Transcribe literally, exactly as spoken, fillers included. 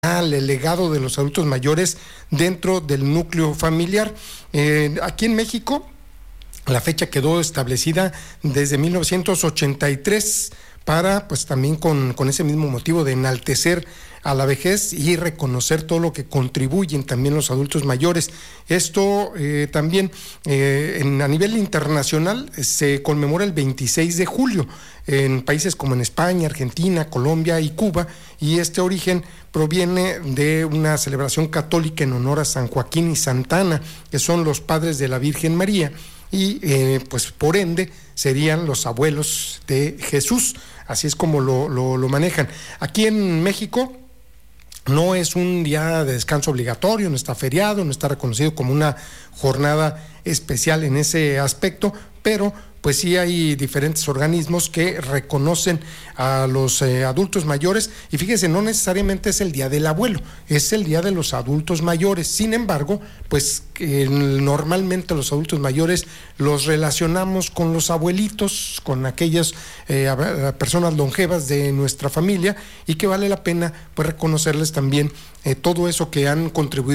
el legado de los adultos mayores dentro del núcleo familiar. Eh, aquí en México, la fecha quedó establecida desde mil novecientos ochenta y tres para, pues también con, con ese mismo motivo de enaltecer a la vejez y reconocer todo lo que contribuyen también los adultos mayores. Esto eh, también eh, en, a nivel internacional se conmemora el veintiséis de julio en países como en España, Argentina, Colombia y Cuba, y este origen proviene de una celebración católica en honor a San Joaquín y Santa Ana, que son los padres de la Virgen María, y eh, pues por ende serían los abuelos de Jesús. Así es como lo, lo, lo manejan. Aquí en México no es un día de descanso obligatorio, no está feriado, no está reconocido como una jornada especial en ese aspecto, pero pues sí hay diferentes organismos que reconocen a los eh, adultos mayores, y fíjese, no necesariamente es el día del abuelo, es el día de los adultos mayores. Sin embargo, pues eh, normalmente los adultos mayores los relacionamos con los abuelitos, con aquellas eh, personas longevas de nuestra familia, y que vale la pena pues reconocerles también eh, todo eso que han contribuido